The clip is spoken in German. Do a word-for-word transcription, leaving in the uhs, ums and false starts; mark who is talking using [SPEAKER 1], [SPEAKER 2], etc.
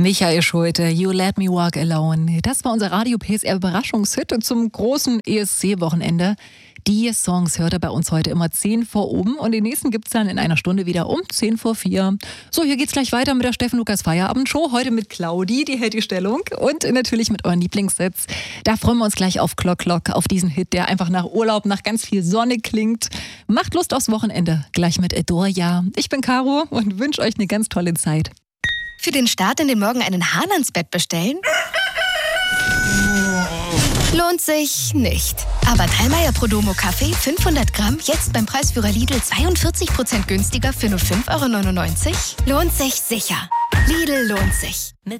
[SPEAKER 1] Michael Schulte, You Let Me Walk Alone. Das war unser Radio P S R-Überraschungshit zum großen E S C-Wochenende. Die Songs hört ihr bei uns heute immer zehn vor oben und den nächsten gibt's dann in einer Stunde wieder um zehn vor vier. So, hier geht's gleich weiter mit der Steffen Lukas Feierabendshow. Heute mit Claudi, die hält die Stellung und natürlich mit euren Lieblingssets. Da freuen wir uns gleich auf Clock Clock, auf diesen Hit, der einfach nach Urlaub, nach ganz viel Sonne klingt. Macht Lust aufs Wochenende, gleich mit Edoria. Ich bin Caro und wünsche euch eine ganz tolle Zeit.
[SPEAKER 2] Für den Start in den Morgen einen Hahn ans Bett bestellen? Lohnt sich nicht. Aber Dallmayr Prodomo Kaffee fünfhundert Gramm jetzt beim Preisführer Lidl zweiundvierzig Prozent günstiger für nur fünf Euro neunundneunzig? Lohnt sich sicher. Lidl lohnt sich.